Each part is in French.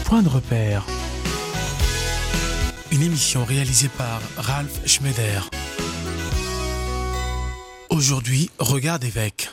Point de repère. Une émission réalisée par Ralph Schneider. Aujourd'hui, Regard d'évêque.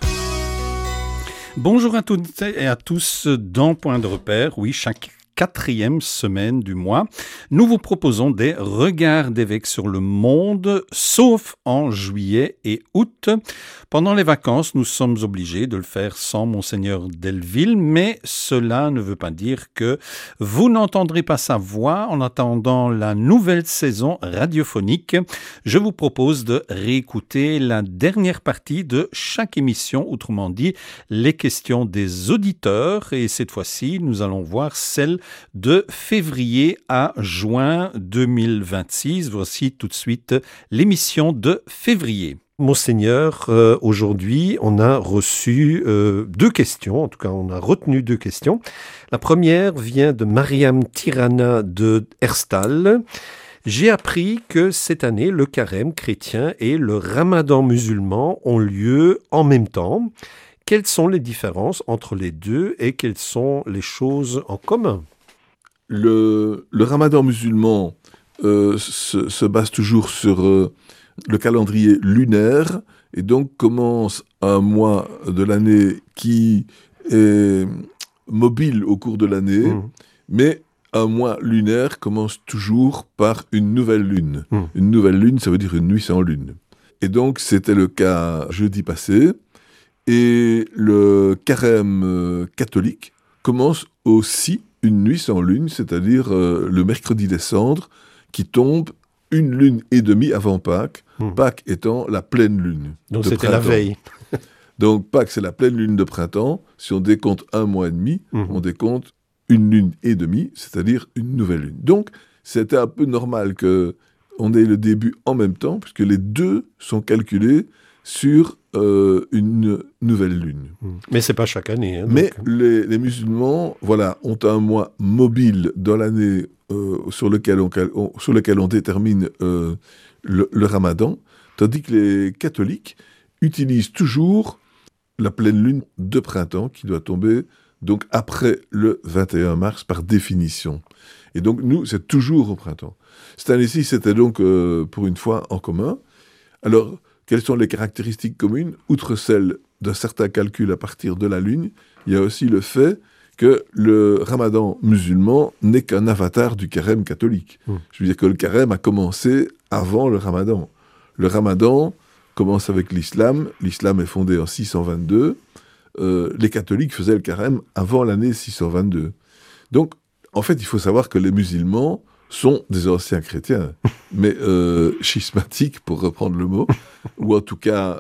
Bonjour à toutes et à tous dans Point de repère. Oui, chaque 4e semaine du mois, nous vous proposons des regards d'évêque sur le monde, sauf en juillet et août. Pendant les vacances, nous sommes obligés de le faire sans Monseigneur Delville, mais cela ne veut pas dire que vous n'entendrez pas sa voix en attendant la nouvelle saison radiophonique. Je vous propose de réécouter la dernière partie de chaque émission, autrement dit, les questions des auditeurs, et cette fois-ci, nous allons voir celle de février à juin 2026. Voici tout de suite l'émission de février. Monseigneur, aujourd'hui, on a reçu 2 questions. En tout cas, on a retenu 2 questions. La première vient de Mariam Tirana de Herstal. J'ai appris que cette année, le carême chrétien et le ramadan musulman ont lieu en même temps. Quelles sont les différences entre les deux et quelles sont les choses en commun ? Le ramadan musulman se base toujours sur le calendrier lunaire et donc commence un mois de l'année qui est mobile au cours de l'année, mais un mois lunaire commence toujours par une nouvelle lune. Une nouvelle lune, ça veut dire une nuit sans lune. Et donc, c'était le cas jeudi passé. Et le carême catholique commence aussi une nuit sans lune, c'est-à-dire le mercredi des cendres, qui tombe une lune et demie avant Pâques, Pâques étant la pleine lune. Donc de c'était printemps. la veille. Donc Pâques, c'est la pleine lune de printemps. Si on décompte un mois et demi, on décompte une lune et demie, c'est-à-dire une nouvelle lune. Donc c'était un peu normal qu'on ait le début en même temps, puisque les deux sont calculés sur une nouvelle lune. Mais c'est pas chaque année. Mais les musulmans, ont un mois mobile dans l'année sur lequel on détermine le ramadan, tandis que les catholiques utilisent toujours la pleine lune de printemps qui doit tomber donc après le 21 mars par définition. Et donc nous, c'est toujours au printemps. Cette année-ci, c'était donc pour une fois en commun. Alors, quelles sont les caractéristiques communes ? Outre celles d'un certain calcul à partir de la lune, il y a aussi le fait que le ramadan musulman n'est qu'un avatar du carême catholique. Je veux dire que le carême a commencé avant le ramadan. Le ramadan commence avec l'islam. L'islam est fondé en 622. Les catholiques faisaient le carême avant l'année 622. Donc, en fait, il faut savoir que les musulmans sont des anciens chrétiens, mais schismatiques, pour reprendre le mot, ou en tout cas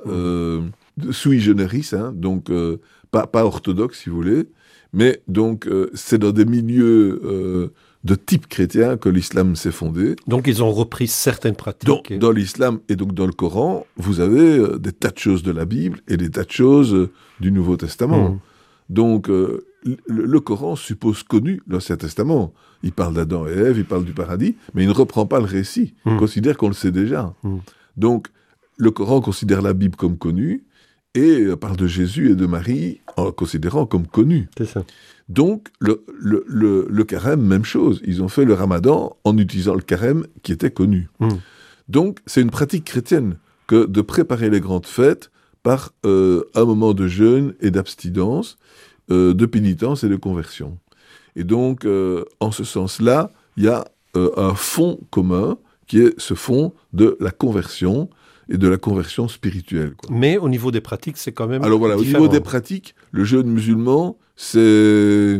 sui generis, donc pas orthodoxes, si vous voulez, mais donc c'est dans des milieux de type chrétien que l'islam s'est fondé. Donc ils ont repris certaines pratiques. Dans l'islam et donc dans le Coran, vous avez des tas de choses de la Bible et des tas de choses du Nouveau Testament. Donc le Coran suppose connu l'Ancien Testament. Il parle d'Adam et Ève, il parle du paradis, mais il ne reprend pas le récit. Il considère qu'on le sait déjà. Donc, le Coran considère la Bible comme connue et parle de Jésus et de Marie en considérant comme connue. C'est ça. Donc, le carême, même chose. Ils ont fait le ramadan en utilisant le carême qui était connu. Donc, c'est une pratique chrétienne que de préparer les grandes fêtes par un moment de jeûne et d'abstinence, de pénitence et de conversion. Et donc, en ce sens-là, il y a un fond commun qui est ce fond de la conversion et de la conversion spirituelle. Mais au niveau des pratiques, c'est quand même Alors voilà, différent. au niveau des pratiques, le jeûne musulman, c'est...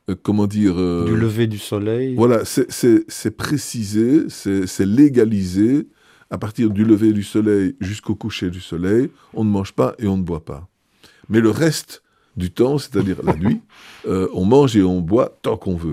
du lever du soleil. Voilà, c'est précisé, c'est légalisé. À partir du lever du soleil jusqu'au coucher du soleil, on ne mange pas et on ne boit pas. Mais le reste du temps, c'est-à-dire la nuit, on mange et on boit tant qu'on veut.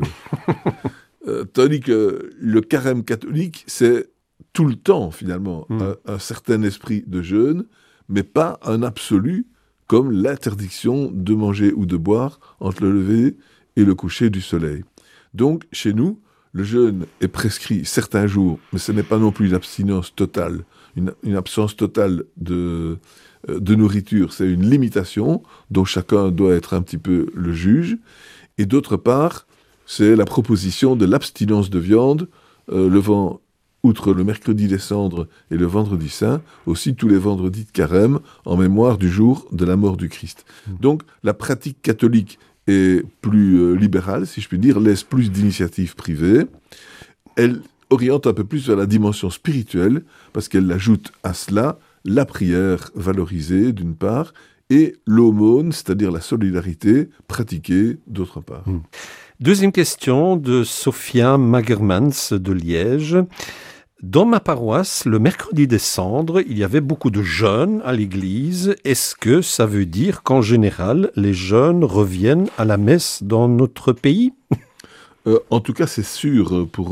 Tandis que le carême catholique, c'est tout le temps, finalement, un certain esprit de jeûne, mais pas un absolu, comme l'interdiction de manger ou de boire entre le lever et le coucher du soleil. Donc, chez nous, le jeûne est prescrit certains jours, mais ce n'est pas non plus une abstinence totale, une absence totale de nourriture. C'est une limitation dont chacun doit être un petit peu le juge. Et d'autre part, c'est la proposition de l'abstinence de viande, outre le mercredi des cendres et le vendredi saint, aussi tous les vendredis de carême, en mémoire du jour de la mort du Christ. Donc, la pratique catholique est plus libérale, si je puis dire, laisse plus d'initiatives privées. Elle oriente un peu plus vers la dimension spirituelle, parce qu'elle ajoute à cela la prière valorisée, d'une part, et l'aumône, c'est-à-dire la solidarité, pratiquée, d'autre part. Deuxième question de Sophia Magermans de Liège. Dans ma paroisse, le mercredi des cendres, il y avait beaucoup de jeunes à l'église. Est-ce que ça veut dire qu'en général, les jeunes reviennent à la messe dans notre pays ? En tout cas, c'est sûr pour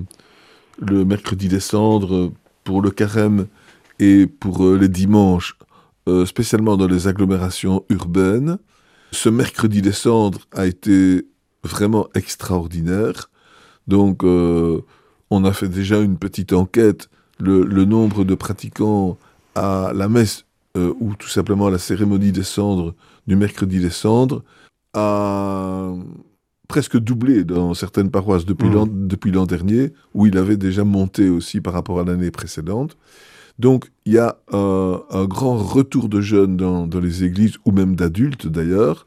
le mercredi des cendres, pour le carême et pour les dimanches, spécialement dans les agglomérations urbaines. Ce mercredi des cendres a été vraiment extraordinaire. Donc, on a fait déjà une petite enquête. Le nombre de pratiquants à la messe ou tout simplement à la cérémonie des cendres du mercredi des cendres a presque doublé dans certaines paroisses depuis l'an dernier, où il avait déjà monté aussi par rapport à l'année précédente. Donc, il y a un grand retour de jeunes dans les églises, ou même d'adultes d'ailleurs.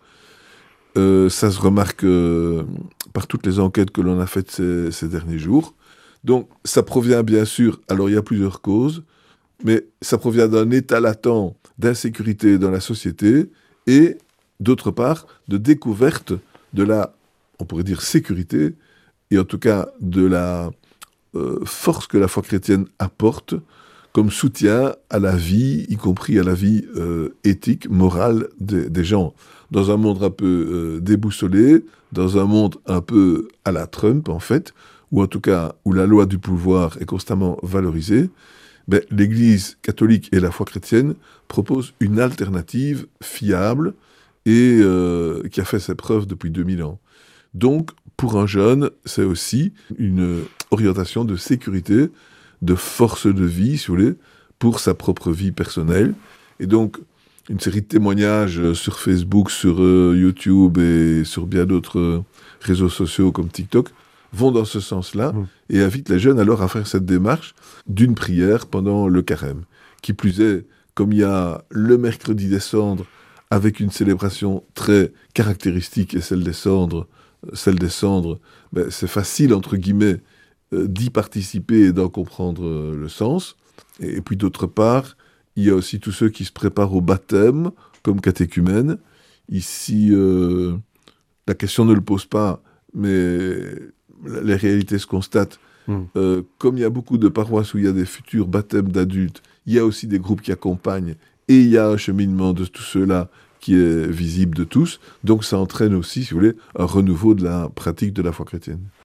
Ça se remarque par toutes les enquêtes que l'on a faites ces derniers jours. Donc, ça provient bien sûr, alors il y a plusieurs causes, mais ça provient d'un état latent d'insécurité dans la société et, d'autre part, de découverte de la, on pourrait dire, sécurité, et en tout cas de la force que la foi chrétienne apporte comme soutien à la vie, y compris à la vie éthique, morale des gens. Dans un monde un peu déboussolé, dans un monde un peu à la Trump, en fait, ou en tout cas où la loi du pouvoir est constamment valorisée, l'Église catholique et la foi chrétienne proposent une alternative fiable et qui a fait ses preuves depuis 2000 ans. Donc, pour un jeune, c'est aussi une orientation de sécurité, de force de vie, si vous voulez, pour sa propre vie personnelle. Et donc, une série de témoignages sur Facebook, sur YouTube et sur bien d'autres réseaux sociaux comme TikTok vont dans ce sens-là et invitent les jeunes alors à faire cette démarche d'une prière pendant le carême. Qui plus est, comme il y a le mercredi des cendres avec une célébration très caractéristique et celle des cendres, c'est facile, entre guillemets, d'y participer et d'en comprendre le sens. Et puis d'autre part, il y a aussi tous ceux qui se préparent au baptême comme catéchumènes. Ici, la question ne le pose pas, mais les réalités se constatent. Comme il y a beaucoup de paroisses où il y a des futurs baptêmes d'adultes, il y a aussi des groupes qui accompagnent et il y a un cheminement de tous ceux-là qui est visible de tous. Donc ça entraîne aussi, si vous voulez, un renouveau de la pratique de la foi chrétienne.